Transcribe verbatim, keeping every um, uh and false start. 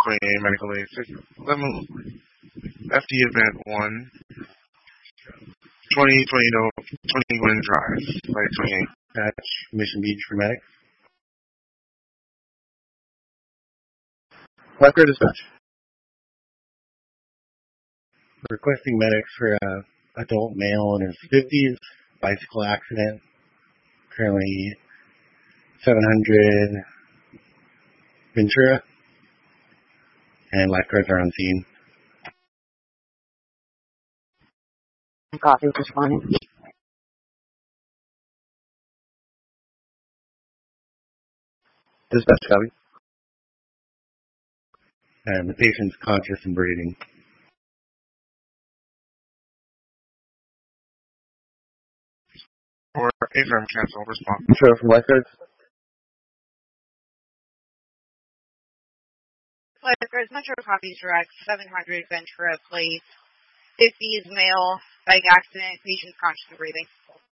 twenty-eight medical aid. eleven F D event one. twenty, twenty, no, twenty-one drive. Flight twenty-eight. Patch, Mission Beach for medics. Lifeguard dispatch. Requesting medics for a adult male in his fifties, bicycle accident. Currently seven hundred Ventura. And lifeguards are on scene. Copy, responding. Dispatch, copy. And the patient's conscious and breathing. Or A-firm cancel, response. Intro from lifeguards. Lifeguards, Metro Copies Direct, seven hundred Ventura Place, fifties male, bike accident, patient conscious and breathing.